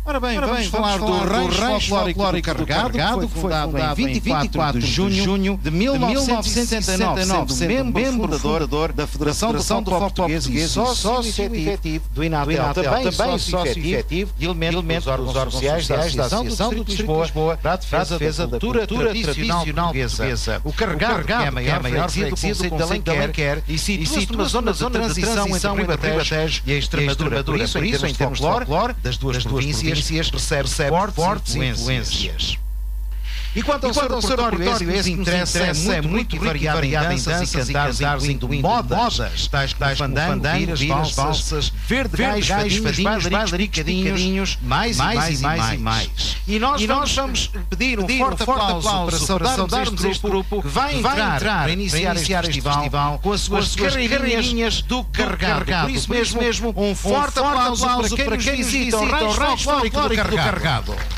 Ora bem, vamos falar do Rancho Folclórico Carregado, que foi fundado em 24 de junho de 1969, sendo membro fundador da Federação do Folclore Português e sócio efetivo do Inatel, também sócio efetivo de elementos dos órgãos sociais da Associação do Distrito de Lisboa para a defesa da cultura tradicional portuguesa. O Carregado é a maior freguesia do Concelho de Alenquer e situa-se numa zona de transição entre o Ribatejo e a Extremadura. Por isso, em termos de folclore, das duas províncias, recebe fortes influências. E quanto ao seu repertório, esse que nos interessa é muito variado em danças e cantares, incluindo modas, tais como fandango, viras, valsas, verdes, fadinhos, bailaricadinhos, mais. E nós vamos pedir um forte aplauso para saudarmos este grupo que vai entrar para iniciar este festival com as suas carreirinhas do Carregado. Por isso mesmo, um forte aplauso para quem nos visita ao Rancho Folclórico do Carregado.